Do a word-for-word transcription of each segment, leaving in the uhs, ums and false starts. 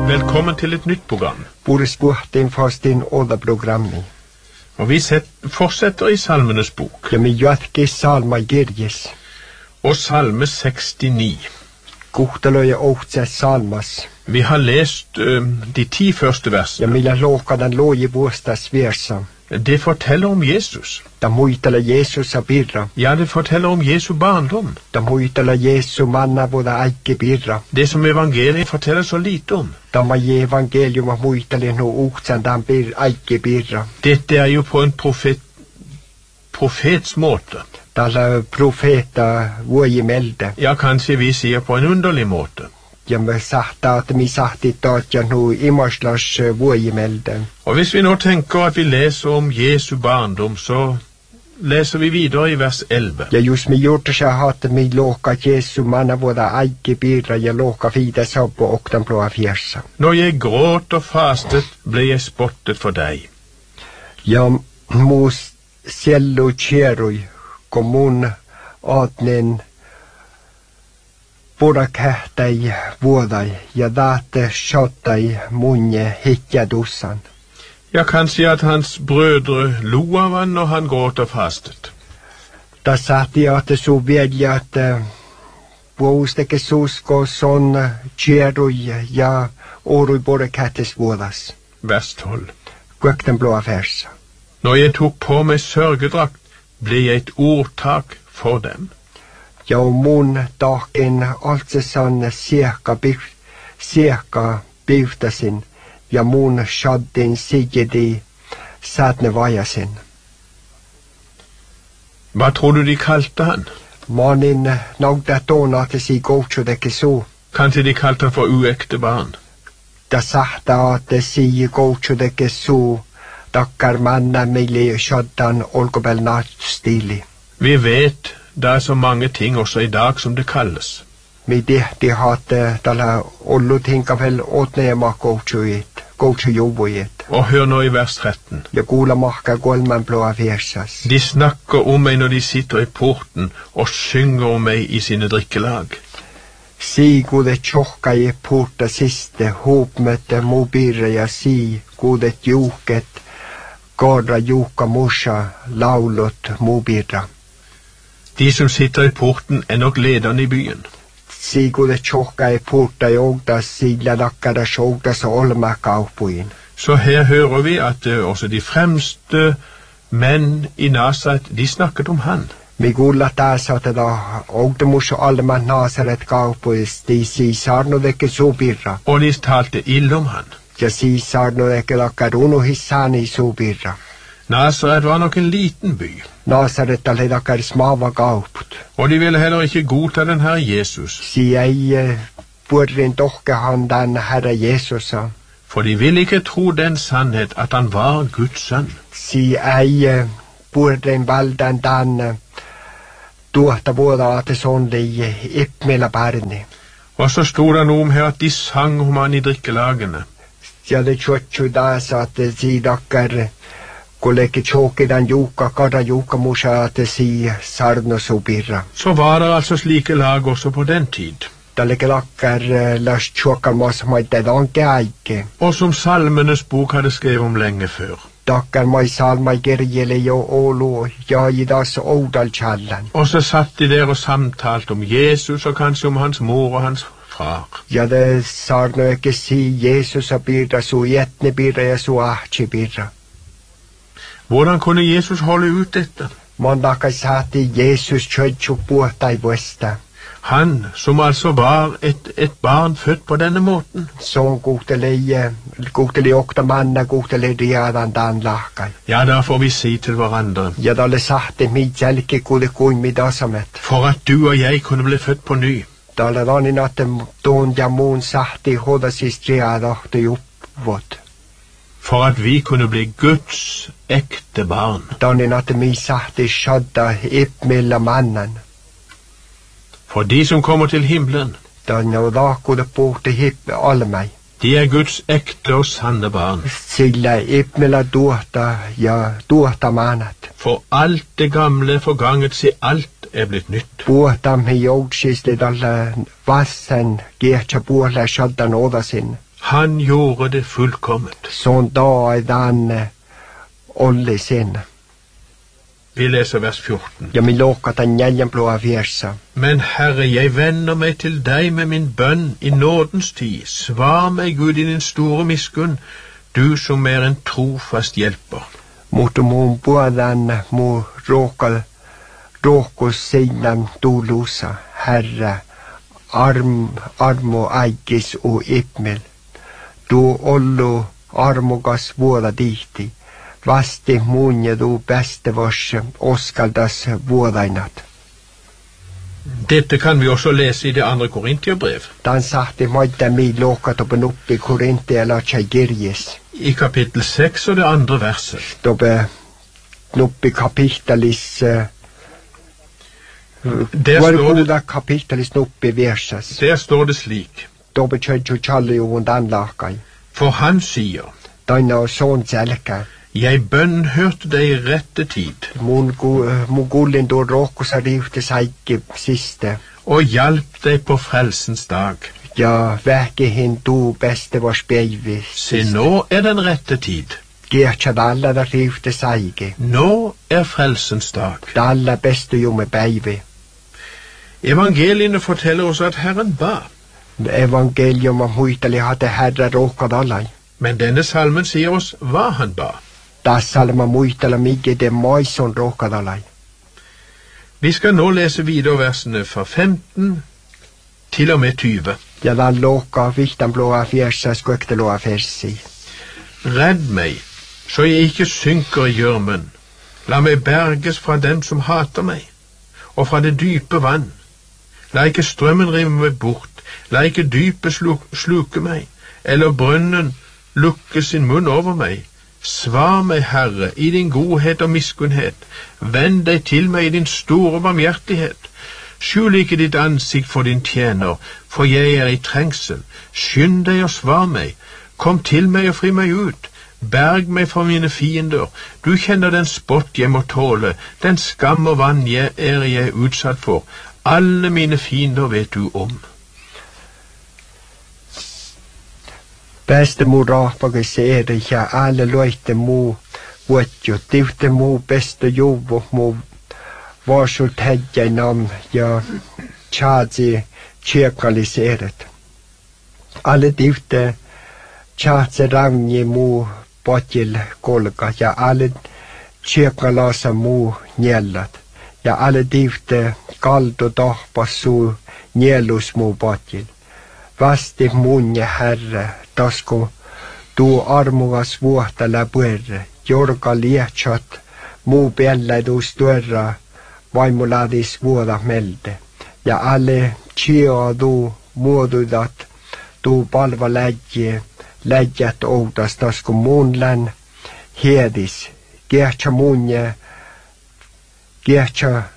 Velkommen til et nytt program. Hvor sporten fast in alla programmi. Og vi set, fortsetter i Salmenes bok. Ja me jatke salma gerjes. Og Salme sekstini. Kohtalöja ohtsa salmas. Vi har lest uh, de ti første versene. Ja millä loka den loji vuostas versa. Det forteller om Jesus. Da muitala Jesus a birra. Ja, det forteller om Jesu barndom. Da muitala Jesu manna voda aike birra. Det som evangeliet forteller så lite om. Da ma evangelium a muitale no ohtsan dan bir aike birra. Dette er jo på en profet, profets måte. Dalla profeta vuoji melde. Ja, kanskje vi sier på en underlig måte. Ja me sahta at mi sahti tatja no imaslas vuoji melde. Og hvis vi nå tenker at vi leser om Jesu barndom, så leser vi videre i vers elleve. Ja just mi gjorde så hat mi loka Jesu manna voda aike birra ja loka fida sabbo og den blåa fjersa. Når jeg gråt og fastet, ble jeg spottet for deg. Ja mos sello cheroi kommun atnen Bora kähtäi vuodai ja daate shottai munje hitjadussan. Jeg kan si at hans brødre lo av han når han gråt og fastet. Da sahti at så velja at vuosteke susko son cheroi ja orui bora kähtes vuodas. Vers tolv. Kvökten blåa versa. Når jeg tok på meg sørgedrakt, ble jeg et ordtak for dem. Ja mun taken altsesan sieka bir sieka biftasin ja mun shaddin sigedi satne vajasin. Hva tror du de kalte han? Manin nagda tona at si gocho de keso. Kanskje de kalte han for uekte barn? Da sahta at si gocho de keso takkar manna mili shaddan olkobel stili. Vi vet det er så mange ting også i dag som det kalles. Mi dehti hatte tällä ollut hinkavel otneema gochuit, gochujuvuit. Og hør nå i vers tretten. Ja kuula mahka kolman blåa versas. De snakker om meg når de sitter i porten og synger om meg i sine drikkelag. Si kuudet tjohka i porta siste, hopmette mobirre ja si kuudet juuket, korra juukka musa, laulot mobirra. De som sitter i porten er nok lederne i byen. Si kuudet tjohka i porta joutas sillä nakkada sjoutas olma kaupuin. Så her hører vi at uh, også de fremste menn i Nasaret, de snakket om han. Mi kuulla taas at da ogdemus olma Nasaret kaupuis, de si sarnodeke subirra. Og de talte ille om han. Ja si sarnodeke lakkad unuhissani subirra. Nasaret var nok en liten by. Nasaret alle dakkar smava kauput. Og de ville heller ikke godta den herre Jesus. Si ei burrin tohke han den herre Jesusa. For de ville ikke tro den sannhet at han var Guds sønn. Si ei burrin valdan den tuota vuoda at sonli ippmela barni. Og så stod det noe om her at de sang om han i drikkelagene. Ja det tjotju das at si dakkar Koleke tjokidan juka, kada juka musa at si sarno subirra. Så var det altså slike lag også på den tid. Daleke lakkar las tjoka mas maite danke aike. Og som Salmenes bok hadde skrevet om lenge før. Dakkar mai salma gerjele jo olo, ja i das odal challan. Og så satt de der og samtalt om Jesus og kanskje om hans mor og hans far. Ja det sarno ikke si Jesus a birra, så jetne birra ja så ahchi birra. Hvordan kunne Jesus holde ut dette? Man dakkar sati Jesus kjødju puhta i vuesta. Han som altså var et, et barn født på denne måten. Sånn godtelig, godtelig okta manna, godtelig riadan dan lahkai. Ja, da får vi si til hverandre. Ja, da le sahte mi jälke kuule kuin mi dasamet. For at du og jeg kunne bli født på ny. Da le rani natte tuon ja muun sahti hodasist riadahte juppvot. For at vi kunne bli Guds ekte barn. Da le natte mi sahti shadda ippmilla mannen. For de som kommer til himmelen, da no da kuule puhte hippe almei. de er Guds ekte og sanne barn. Sillä ippmilla tuota ja tuota manat. For alt det gamle er forganget, se alt er blitt nytt. Puhtamme joutsiste tällä vassen kiehtä puolella shaddan odasin. Han gjorde det fullkomment. Sånn da er den alle sin. Vi leser vers fjorten. Ja mi låkat den gjellenblåa versa. Men Herre, jeg vender meg til deg med min bønn i nådens tid. Svar meg, Gud, i din store miskunn, du som er en trofast hjelper. Mot mun puolen mu råkal råkos seinan tulusa, Herre, arm, armo aikis u ipmel. Du ollu armokas vuoda tihti. Vasti munje du beste vars oskaldas vuodainat. Dette kan vi også lese i det andre Korintierbrev. Dan sahti moita mi lokat open uppi Korintia la Kirjes. I kapittel seks og det andre verset. Dobe nuppi kapitalis Der står det, kapitalis nuppi versas. der står det slik. Dobe tjødju tjalli uvun dan lakai. For han sier, Daina og sånn selka. jeg bønnhørte deg i rette tid, Mun gullin do råkos er rivte seike siste. og hjalp deg på frelsens dag. Ja, veke hin du beste vars beivi. Se, nå er den rette tid. Gertja dalla da rivte seike. Nå er frelsens dag. Dalla beste jo med beivi. Evangeliene forteller oss at Herren ba, Evangelium om huitali hadde herra råkad allai. men denne salmen sier oss hva han ba. Da salma muitala migge det moison råkad allai. Vi skal nå lese videre versene fra femten til og med tyve. Ja, da låka viktan blåa fjersa skøktelåa fersi. Redd meg, så jeg ikke synker i gjørmen. La meg berges fra dem som hater meg, og fra det dype vann. La ikke strømmen rive meg bort, la ikke dypet sluk, sluke meg, eller brønnen lukke sin munn over meg. Svar meg, Herre, i din godhet og miskunnhet. Vend deg til meg i din store barmhjertighet. Skjul ikke ditt ansikt for din tjener, for jeg er i trengsel. Skynd deg og svar meg. Kom til meg og fri meg ut. Berg meg fra mine fiender. Du kjenner den spott jeg må tåle, den skam og vann jeg er jeg utsatt for. Alle mine fiender vet du om. Beste mu rapage seere ja alle løyte mu vuotjo. Tivte mu beste jovo mu varsu tedja nam ja tjadzi tjekaliseret. Alle tivte tjadzi rangi mu potjil kolka ja alle tjekalasa mu njellat. Ja alle tivte kaldo tahpassu njelus mu potjil. Vasti munje Herre, tasko tu armugas vuohtala puerre, jorka liehtsat, muu pelläidus tuerra, vaimuladis vuoda melde. Ja alle tjioa tu muodudat, tu palva lädje, lädjät outas tasko muunlän, hiedis, kiehtsä munje, kiehtsä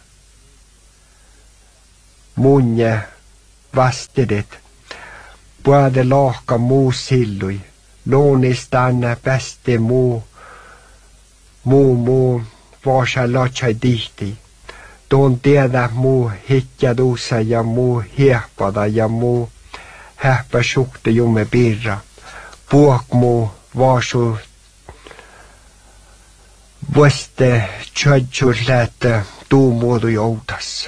munje vastidet. Puade lohka muu sillui, loonistan bäste muu, muu muu, vaasa lotsai tihti. Tuon tiedä muu hitjadusa ja muu hiehpada ja muu hähpä suhte jumme pirra. Puok muu vaasu vuoste tjödjurläät tuumuodu joutas.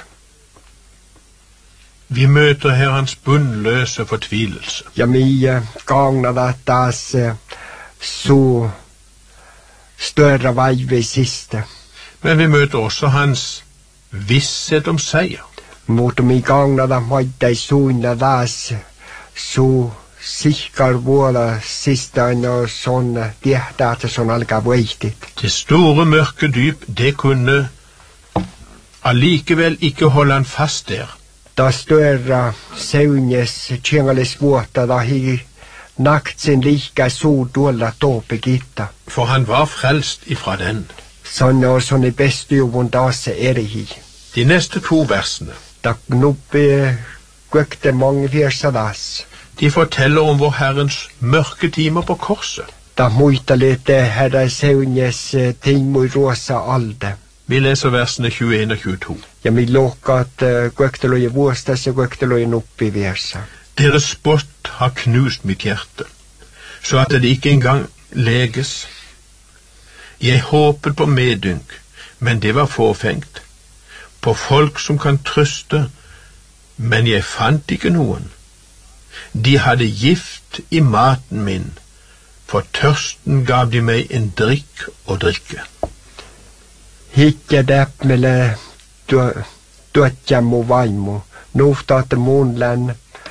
Vi møter her hans bunnløse fortvilelse. Ja mie gagnada taas så større veive siste. Men vi møter også hans visshet om seier. Mutta mi gagnada maittai suinna taas så sikkar vuoda sista no son tiehtä, että son alkaa voihtit. Det store mørke dyp, det kunne allikevel ikke holde han fast der. Da større saunjes tjengales vuotta da hi naktsin lika suu tuolla toope gitta. For han var frelst ifra den. Sånn og sånn i bestujuvun taas erihi. De neste to versene, Da knuppi kvøkte mange fjersa taas. de forteller om vår Herrens mørke timer på korset. Da muittalitte herra saunjes tingmui ruossa alde. Vi leser versene tjueen og tjueto. Ja mi låkat kvøkteloje vuostas ja kvøkteloje nuppi viersa. Deres spott har knust mitt hjerte. så at det ikke engang leges. Jeg håpet på medynk, men det var fåfengt, på folk som kan trøste, men jeg fant ikke noen. De hadde gift i maten min, for tørsten gav de meg en drikk å drikke. Hikke deppmele tuotjamu vaimo, nuhtaate mun län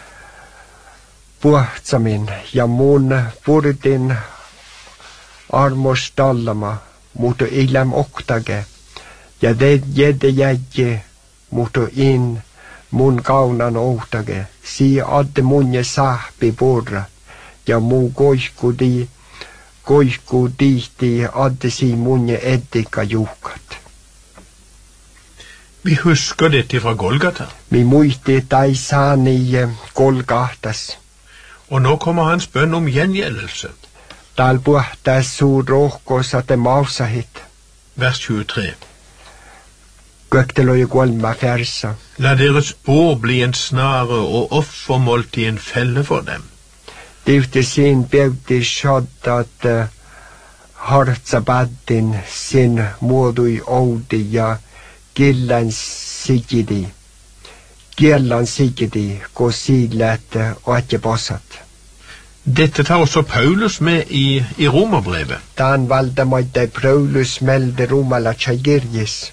puhtsamin ja mun purdin armostallama, mutta ilm oktage, ja det jede jäjje, mutta in mun kaunan ohtage, si adde munje sahpi porra, ja muu koiskudi, koisku tihti adde si munje eddika juhkat. Vi husker dette fra Golgata. Vi muisti tai saani Golgatas. Og nå kommer hans bønn om gjengjeldelse. Tal puhtas suur rohkos ate mausahit. Vers tjuetre. Köktelöjä kolma versa. La deres bord bli en snare og offermåltid en felle for dem. Tifti sin peuti shoddat uh, hartsa paddin sin muodui oudi ja killan sikidi. Kiellan sikidi, ko siilät oatje posat. Dette tar også Paulus med i, i Romerbrevet. Tämän valtamaita Paulus melde rumala tjagirjis.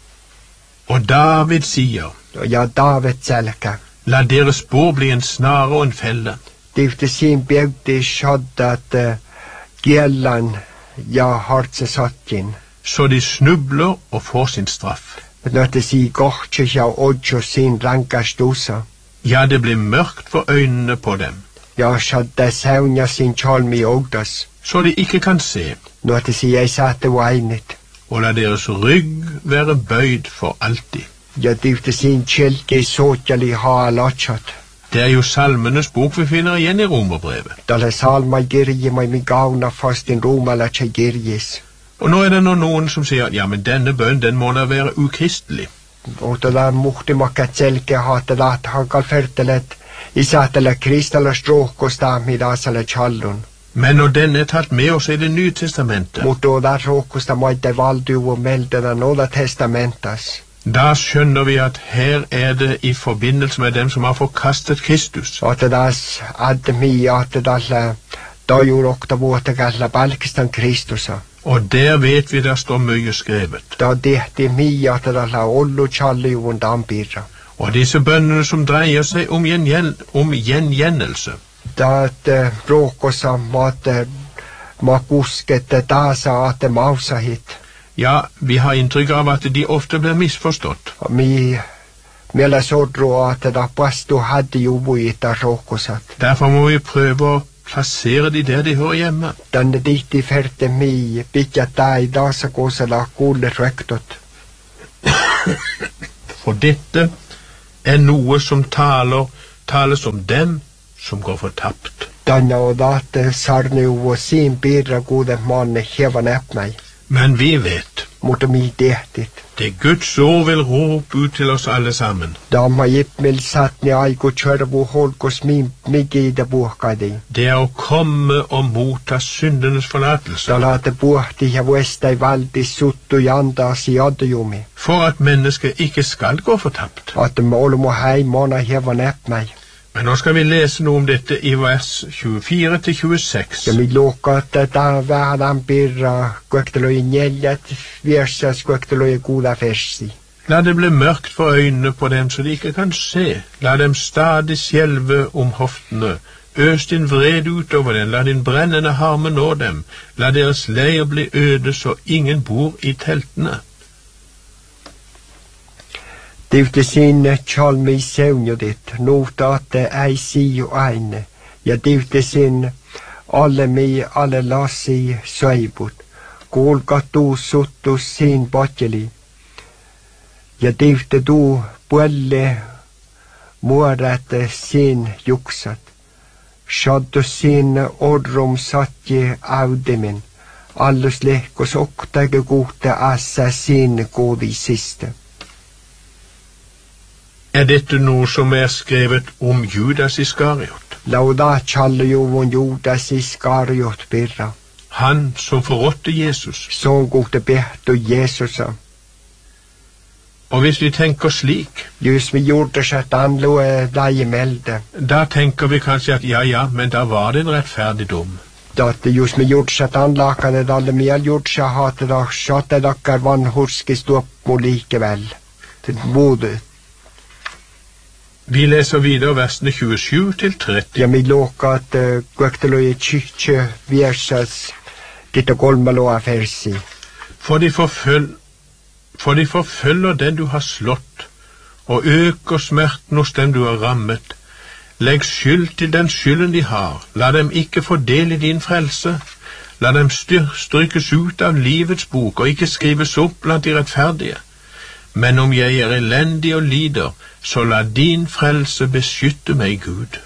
Og David sier, Ja David selkä. la deres bord bli en snare og en felle. Tifti sin peuti shoddat uh, kiellan ja hartsa sattin. Så de snubler og får sin straff. Nøtte si gohtje ja odjo sin rankastusa. Ja, det blir mørkt for øynene på dem, Ja shadda saunja sin chalmi ogdas. så de ikke kan se, Nøtte si ei saate vainit. og la deres rygg være bøyd for alltid. Ja tifti sin kjelke sotjali haa lachat. Det er jo salmenes bok vi finner igjen i Romerbrevet. Dalle salma girje mai mi gauna fast in rumala tjagirjis. Og nå er det nå noen som sier, ja, men denne bønn, den må da være ukristelig. Ota da muhti makka tselke haata laat hankal fertelet. Isatele kristalla strohkosta midasale challun. Men når den er tatt med oss i Det nye testamentet, Mutta da strohkosta maite valdu og meldena noda testamentas. da skjønner vi at her er det i forbindelse med dem som har forkastet Kristus. Ota das adde mi ata dalle dajurokta vuotta kalla palkistan Kristusa. Og der vet vi der står mye skrevet. Da dehti mi ata dalle ollu challiuvun dampirra. Og disse bønnene som dreier seg om, gjengjen, om gjengjeldelse, Da at rohkosa maate makuskette taasa ate mausahit. ja, vi har inntrykk av at de ofte blir misforstått. Mi meillä sodro ate da pastu haddi juvuita rohkosat. Derfor må vi prøve å plassere de der de hører hjemme. Tänne tihti ferte mi pitkä tai daasa kosela kuulle rektot. For dette er noe som taler, tales om dem som går fortapt. Tänne odate sarniuvo siin piirra kuude maanne hievan äpmäi. Men vi vet, Mutta mi tehtit. det Guds ord vil rope ut til oss alle sammen. Damma jippmil satni aiku tjörvu holkos mi migiida puhkaidi. Det er å komme og motta syndenes forlatelse, Dalate puhti ja vuestai valtis suttu ja antaasi adjumi. for at mennesket ikke skal gå fortapt. At me olmo heimona hievan äpmäi. Men nå skal vi lese noe om dette i vers tjuefire til tjueseks. Ja mi luokka, että tää vähän pirra kuekteloi neljät viersas kuekteloi kuuda versi. La det bli mørkt for øynene på dem så de ikke kan se. La dem stadig skjelve om hoftene. Øs din vred utover dem, la din brennende harme nå dem. La deres leir bli øde så ingen bor i teltene. Tifti sinne chalmi seunjudit, nuhta atte ei siiju aine. Ja tifti sinne alle mi alle lassi söibut. Kuulka tuu suttus siin potjeli. Ja tifti tuu puelle muodate siin juksat. Shadus siin odrum satji audimin. Allus lehkos oktake kuhte ässä siin kuudi siste. Er dette noe som er skrevet om Judas Iskariot? Lauda Challjuvon Judas Iskariot birra. Han som forrådte Jesus. Som gode beht og Jesus. Og hvis vi tenker slik, Just vi gjorde seg at han lå deg melde. da tenker vi kanskje at ja, ja, men da var det en rettferdig dom. Da det just vi gjorde seg at han lakade alle mel gjorde seg hat det da satt det dakker vann huske stå på likevel. Til modet. Vi leser videre versene tjuesju til tretti. Ja, mi låka at uh, gøktelo i kyrkje versas gitt og golmalo av fersi. For de, forføl for de forfølger den du har slått, og øker smerten hos dem du har rammet. Legg skyld til den skylden de har. La dem ikke få del i din frelse. La dem strykes ut av livets bok og ikke skrives opp blant de rettferdige. Men om jeg er elendig og lider, så la din frelse beskytte meg, Gud.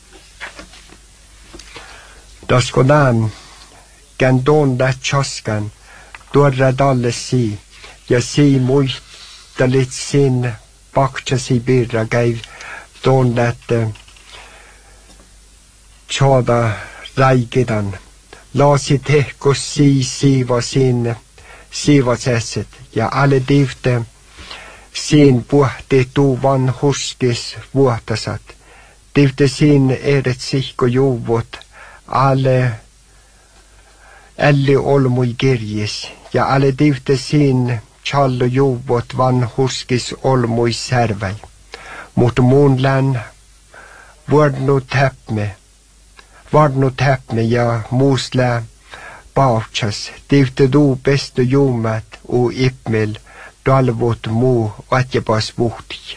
Da skal den gandon da tjaskan, dorra dalle si, ja si muita litt sin bakcha si birra gaiv don dat uh, tjada raigidan. La si tekko si siva sin siva sesset, ja alle divte sin puhti tuvan huskis vuotasat. Divte sin eret sikko juvot, alle elli olmui kirjis, ja alle divte sin challo juvot van huskis olmui servei. Mot muunlän vuodnu täpme, vuodnu täpme ja muuslä pautsas, divte du bestu jumat u ipmel, dalvot muu atjepas vuhti.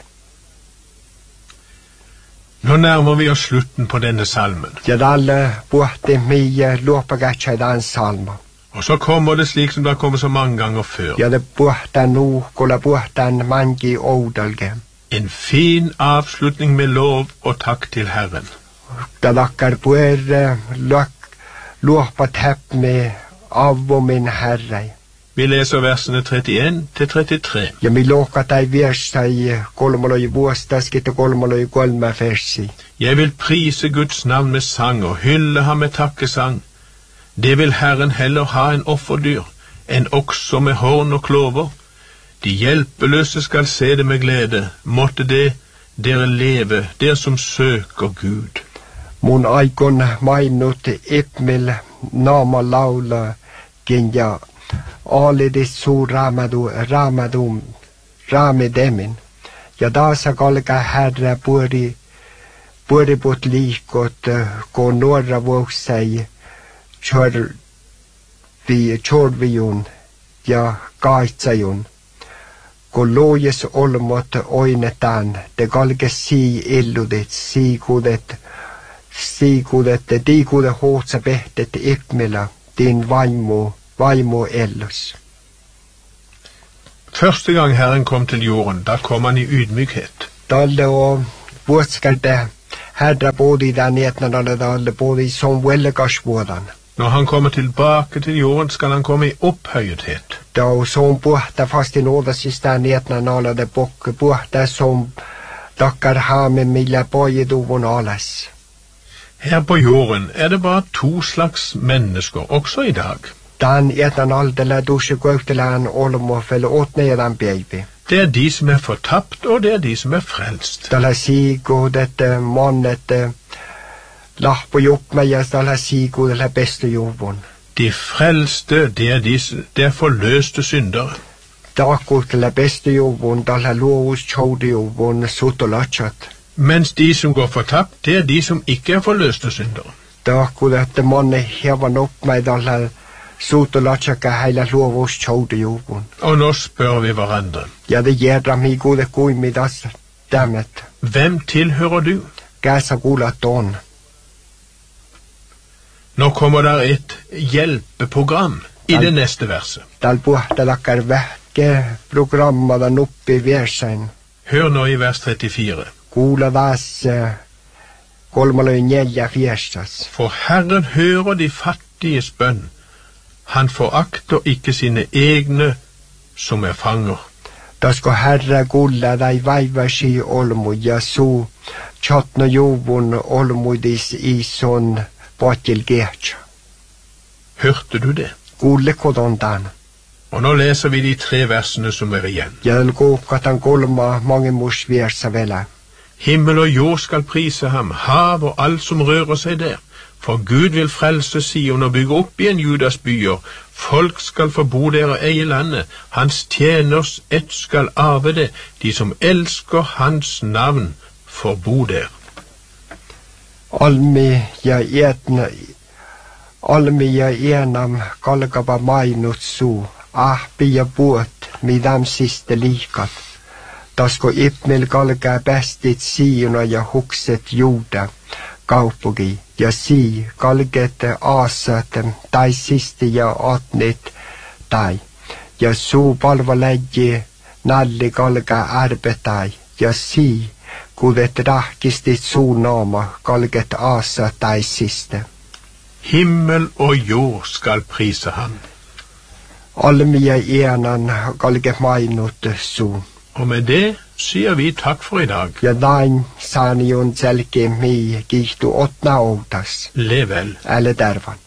Nå nærmer vi oss slutten på denne salmen. Ja dalle vuhti mie luopagatsa i den salma. Og så kommer det slik som det har kommet så mange ganger før. Ja det vuhtan nu, kolla vuhtan mangi oudalge. En fin avslutning med lov og takk til Herren. Da lakkar puer luopat hepp med avvo min herre. Vi leser versene trettien til trettitre. Ja mi låkat ei versa i kolmoloi vuostas, gitte kolmoloi kolme versi. Jeg vil prise Guds navn med sang og hylle ham med takkesang. Det vil Herren heller ha en offerdyr, enn også med horn og klover. De hjelpeløse skal se det med glede. Måtte det dere leve, dere som søker Gud. Mun aikon mainut ipmil nama laula genja alidis su ramadu ramadum ramidemin. Ja daasa kalka herra puori puori put liikot ko nuora vuoksei chor vi chorvijun ja kaitsajun. Kun loojes olmot oinetaan, te kalke sii illudit, siikudet, siikudet, tiikude hootsa pehtet ipmila, din vaimu, vaimu ellus. Første gang Herren kom til jorden, da kom han i ydmykhet. Dalle og vuotskarte herra både i den etnadalle dalle, både i som vellegarsvådan. Når han kommer tilbake til jorden, skal han komme i opphøyethet. Da som puhta fast i nådas i stan etnanala de bokke, puhta som dakkar hame milla pojeduvon alas. Her på jorden er det bare to slags mennesker, også i dag. Dan etnanaldela dusje gøytelan olmo felle åtnedan beibi. Det er de som er fortapt, og det er de som er frelst. Dala sigo dette mannet lahpo jobbmejas dala sigo dala beste jobben. De frelste, det er, de, det er forløste syndere. Dako dala beste jobben, dala lovus tjode jobben, sotolachat. Mens de som går fortapt, det er de som ikke er forløste syndere. Dako dette mannet hevan opp meg dala sotolachaka heila lovus tjode jobben. Og nå spør vi hverandre. Ja, det gjør mi gode goi midas damet. Hvem tilhører du? Gasa gula don. Nå kommer der et hjelpeprogram i det neste verset. Dal buhta lakkar vekke programma den oppi versen. Hør nå i vers trettifire. Gula das kolmaløy njelja fjestas. For Herren hører de fattiges bønn. Han forakter ikke sine egne som er fanger. Tasko Herra kulla tai vaivasi olmu ja suu tjotno juvun olmudis ison potil kehtsa. Hørte du det? Kuule kodontan. Og nå leser vi de tre versene som er igjen. Jäll kuukatan kolma mangemus viersa vela. Himmel og jord skal prise ham, hav og alt som rører seg der. For Gud vil frelse Sion og bygge opp igjen Judas byer. Folk skal få bo der og eie landet. Hans tjeners ett skal arve det. De som elsker hans navn får bo der. Almi ja etna, almi ja enam kalkava mainut suu. Ahpi ja puot, midam siste liikat. Tasko ipmil kalkaa päästit siuna ja hukset juuda kaupugi. Ja sii kalket aasat tai sisti ja atnit tai. Ja suu palva läggi nalli kalka arbetai. Ja sii kudet rahkistit suu naama kalket aasat tai siste. Himmel og jord skal prise ham. Almia enan kalket mainut suu. Og med det sier vi takk for i dag. Ja näin saanion selke mi kihtu otna outas. Lev vel. Älä tärvan.